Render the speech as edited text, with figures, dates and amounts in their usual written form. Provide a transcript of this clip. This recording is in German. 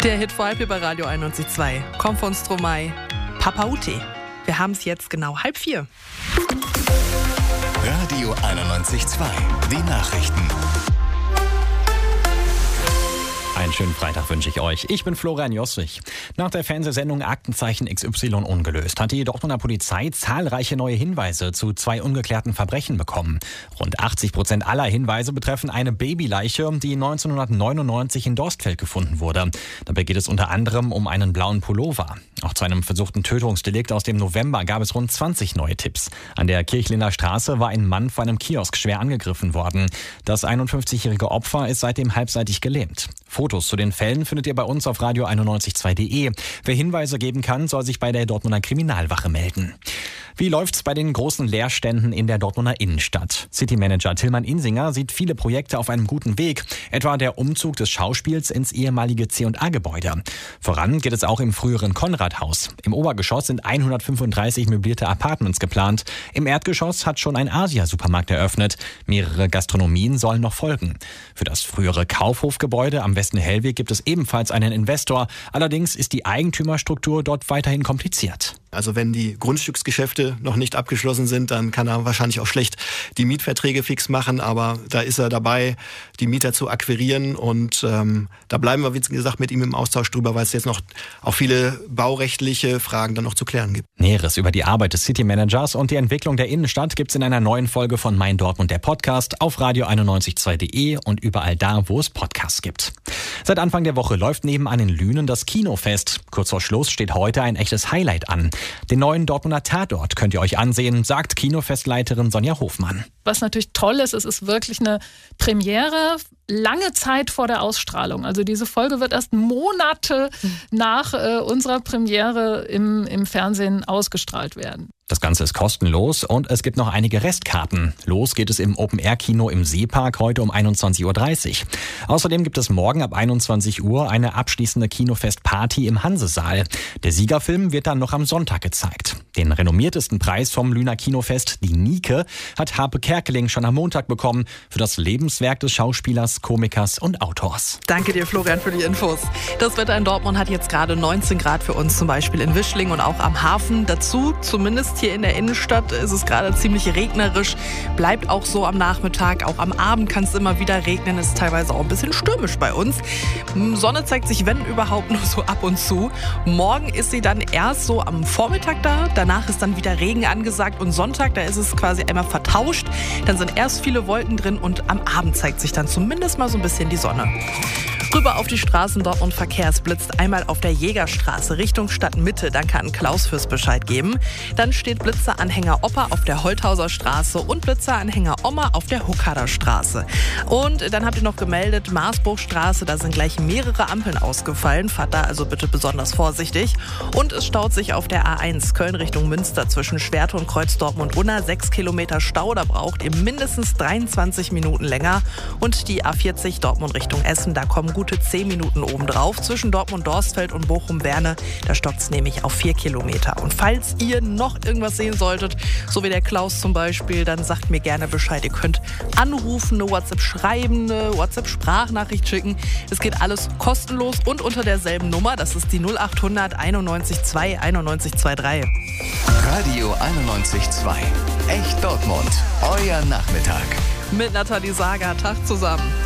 Der Hit vor halb hier bei Radio 91.2. Kommt von Stromae. Papa Ute. Wir haben es jetzt genau 3:30. Radio 91.2. Die Nachrichten. Einen schönen Freitag wünsche ich euch. Ich bin Florian Josswig. Nach der Fernsehsendung Aktenzeichen XY ungelöst hat die Dortmunder Polizei zahlreiche neue Hinweise zu 2 ungeklärten Verbrechen bekommen. Rund 80% aller Hinweise betreffen eine Babyleiche, die 1999 in Dorstfeld gefunden wurde. Dabei geht es unter anderem um einen blauen Pullover. Auch zu einem versuchten Tötungsdelikt aus dem November gab es rund 20 neue Tipps. An der Kirchlinder Straße war ein Mann vor einem Kiosk schwer angegriffen worden. Das 51-jährige Opfer ist seitdem halbseitig gelähmt. Fotos zu den Fällen findet ihr bei uns auf radio912.de. Wer Hinweise geben kann, soll sich bei der Dortmunder Kriminalwache melden. Wie läuft's bei den großen Leerständen in der Dortmunder Innenstadt? Citymanager Tillmann Insinger sieht viele Projekte auf einem guten Weg, etwa der Umzug des Schauspiels ins ehemalige C&A-Gebäude. Voran geht es auch im früheren Konradhaus. Im Obergeschoss sind 135 möblierte Apartments geplant. Im Erdgeschoss hat schon ein Asia-Supermarkt eröffnet. Mehrere Gastronomien sollen noch folgen. Für das frühere Kaufhofgebäude am Westen-Hellweg gibt es ebenfalls einen Investor. Allerdings ist die Eigentümerstruktur dort weiterhin kompliziert. Also wenn die Grundstücksgeschäfte noch nicht abgeschlossen sind, dann kann er wahrscheinlich auch schlecht die Mietverträge fix machen. Aber da ist er dabei, die Mieter zu akquirieren. Und da bleiben wir, wie gesagt, mit ihm im Austausch drüber, weil es jetzt noch auch viele baurechtliche Fragen dann noch zu klären gibt. Näheres über die Arbeit des City-Managers und die Entwicklung der Innenstadt gibt's in einer neuen Folge von Mein Dortmund, der Podcast, auf radio912.de und überall da, wo es Podcasts gibt. Seit Anfang der Woche läuft nebenan in Lünen das Kinofest. Kurz vor Schluss steht heute ein echtes Highlight an. Den neuen Dortmunder Tatort könnt ihr euch ansehen, sagt Kinofestleiterin Sonja Hofmann. Was natürlich toll ist, es ist wirklich eine Premiere, lange Zeit vor der Ausstrahlung. Also diese Folge wird erst Monate nach unserer Premiere im Fernsehen ausgestrahlt werden. Das Ganze ist kostenlos und es gibt noch einige Restkarten. Los geht es im Open-Air-Kino im Seepark heute um 21.30 Uhr. Außerdem gibt es morgen ab 21 Uhr eine abschließende Kinofest-Party im Hansesaal. Der Siegerfilm wird dann noch am Sonntag gezeigt. Den renommiertesten Preis vom Lüner Kinofest, die Nike, hat Harpe Kerkeling schon am Montag bekommen für das Lebenswerk des Schauspielers, Komikers und Autors. Danke dir, Florian, für die Infos. Das Wetter in Dortmund hat jetzt gerade 19 Grad für uns, zum Beispiel in Wischling und auch am Hafen. Dazu, zumindest hier in der Innenstadt, ist es gerade ziemlich regnerisch. Bleibt auch so am Nachmittag. Auch am Abend kann es immer wieder regnen. Es ist teilweise auch ein bisschen stürmisch bei uns. Sonne zeigt sich, wenn überhaupt, nur so ab und zu. Morgen ist sie dann erst so am Vormittag da. Danach ist dann wieder Regen angesagt. Und Sonntag, da ist es quasi einmal vertauscht. Dann sind erst viele Wolken drin und am Abend zeigt sich dann zumindest mal so ein bisschen die Sonne. Rüber auf die Straßen Dortmund Verkehr. Es blitzt einmal auf der Jägerstraße Richtung Stadtmitte. Danke an Klaus fürs Bescheid geben. Dann steht Blitzeranhänger Opa auf der Holthauser Straße und Blitzeranhänger Oma auf der Huckader Straße. Und dann habt ihr noch gemeldet, Marsburgstraße, da sind gleich mehrere Ampeln ausgefallen. Fahrt da also bitte besonders vorsichtig. Und es staut sich auf der A1 Köln Richtung Münster zwischen Schwerte und Kreuz Dortmund-Unna. 6 Kilometer Stau, da braucht ihr mindestens 23 Minuten länger. Und die A40 Dortmund Richtung Essen, da kommen gute 10 Minuten obendrauf. Zwischen Dortmund-Dorstfeld und Bochum-Werne, da stockt es nämlich auf 4 Kilometer. Und falls ihr noch irgendwas sehen solltet, so wie der Klaus zum Beispiel, dann sagt mir gerne Bescheid. Ihr könnt anrufen, eine WhatsApp schreiben, eine WhatsApp-Sprachnachricht schicken. Es geht alles kostenlos und unter derselben Nummer. Das ist die 0800 91 2 91 23. Radio 91.2. Echt Dortmund. Euer Nachmittag. Mit Nathalie Sager. Tag zusammen.